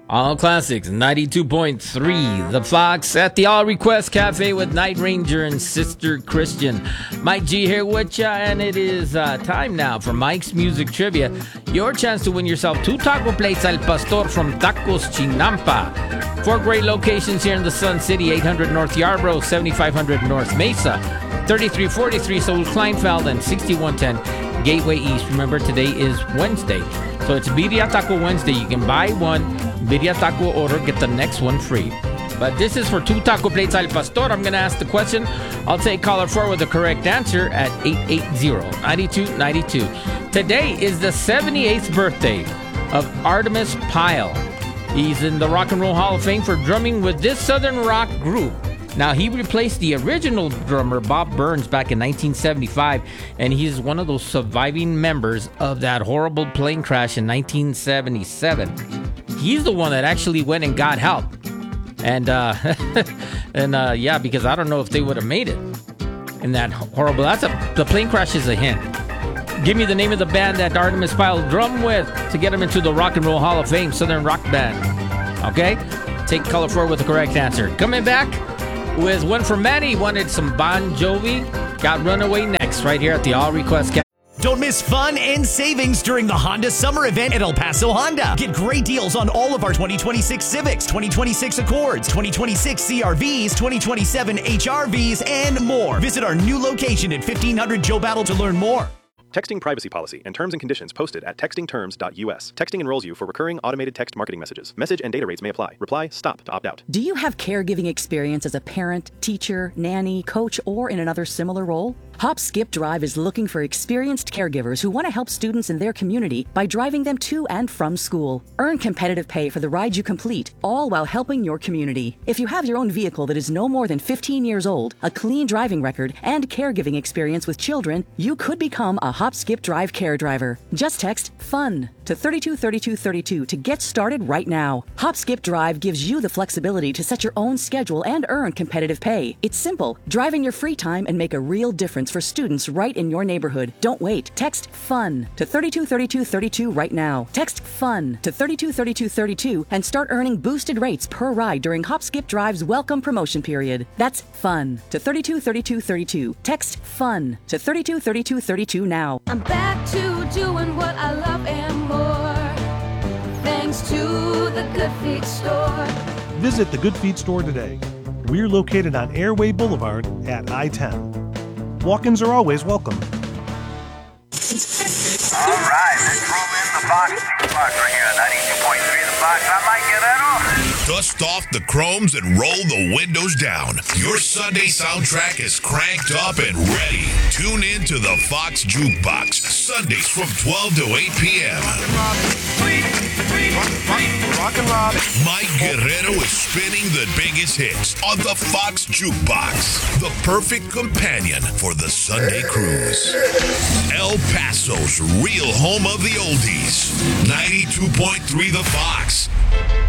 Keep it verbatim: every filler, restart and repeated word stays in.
All Classics, ninety-two point three. The Fox at the All Request Cafe with Night Ranger and Sister Christian. Mike G here with ya, and it is uh, time now for Mike's Music Trivia. Your chance to win yourself two taco plates al pastor from Tacos Chinampa. Four great locations here in the Sun City: eight hundred North Yarborough, seventy-five hundred North Mesa, thirty-three forty-three Saul Kleinfeld, and sixty-one ten Gateway East. Remember, today is Wednesday, so it's Birria Taco Wednesday. You can buy one Birria Taco order, get the next one free. But this is for two taco plates al pastor. I'm going to ask the question. I'll take caller four with the correct answer at eight eight zero, nine two nine two. Today is the seventy-eighth birthday of Artemis Pyle. He's in the Rock and Roll Hall of Fame for drumming with this Southern rock group. Now, he replaced the original drummer, Bob Burns, back in nineteen seventy-five, and he's one of those surviving members of that horrible plane crash in nineteen seventy-seven. He's the one that actually went and got help. And, uh, and uh, yeah, because I don't know if they would have made it in that horrible... That's a, the plane crash is a hint. Give me the name of the band that Artemis Pyle drummed with to get him into the Rock and Roll Hall of Fame, Southern Rock Band. Okay? Take color four with the correct answer. Coming back with one from Maddie. Wanted some Bon Jovi. Got Runaway next, right here at the All Request Cafe. Don't miss fun and savings during the Honda Summer Event at El Paso Honda. Get great deals on all of our twenty twenty-six Civics, twenty twenty-six Accords, twenty twenty-six C R Vs, twenty twenty-seven H R Vs, and more. Visit our new location at fifteen hundred Joe Battle to learn more. Texting privacy policy and terms and conditions posted at texting terms dot U S. Texting enrolls you for recurring automated text marketing messages. Message and data rates may apply. Reply STOP to opt out. Do you have caregiving experience as a parent, teacher, nanny, coach, or in another similar role? Hop Skip Drive is looking for experienced caregivers who want to help students in their community by driving them to and from school. Earn competitive pay for the ride you complete, all while helping your community. If you have your own vehicle that is no more than fifteen years old, a clean driving record, and caregiving experience with children, you could become a Hop Skip Drive care driver. Just text FUN to thirty-two thirty-two thirty-two to get started right now. Hop Skip Drive gives you the flexibility to set your own schedule and earn competitive pay. It's simple. Drive in your free time and make a real difference for students right in your neighborhood. Don't wait. Text FUN to thirty-two thirty-two thirty-two right now. Text FUN to thirty-two thirty-two thirty-two and start earning boosted rates per ride during Hop Skip Drive's welcome promotion period. That's FUN to thirty-two thirty-two thirty-two. Text FUN to thirty-two thirty-two thirty-two now. I'm back to doing what I love and more, thanks to the Good Feet Store. Visit the Good Feet Store today. We're located on Airway Boulevard at I ten. Walk-ins are always welcome. All right, let's roll in the Fox Fox right here, ninety-two point three The Fox. I might get that off. Dust off the chromes and roll the windows down. Your Sunday soundtrack is cranked up and ready. Tune in to the Fox Jukebox, Sundays from twelve to eight p.m. Mike Guerrero is spinning the biggest hits on the Fox Jukebox, the perfect companion for the Sunday cruise. El Paso's real home of the oldies, ninety-two point three The Fox.